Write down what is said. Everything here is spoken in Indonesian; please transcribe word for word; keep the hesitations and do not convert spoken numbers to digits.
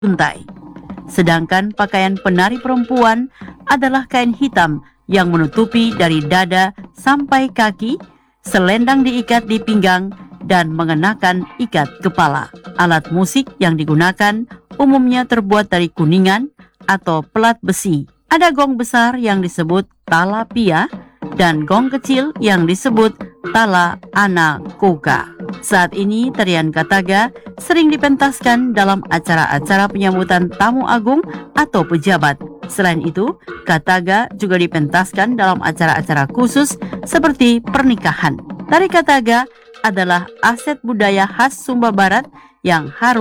untai. Sedangkan pakaian penari perempuan adalah kain hitam yang menutupi dari dada sampai kaki, selendang diikat di pinggang, dan mengenakan ikat kepala. Alat musik yang digunakan umumnya terbuat dari kuningan atau pelat besi. Ada gong besar yang disebut tala pia dan gong kecil yang disebut tala anakoka. Saat ini tarian Kataga sering dipentaskan dalam acara-acara penyambutan tamu agung atau pejabat. Selain itu, Kataga juga dipentaskan dalam acara-acara khusus seperti pernikahan. Tari Kataga adalah aset budaya khas Sumba Barat yang harus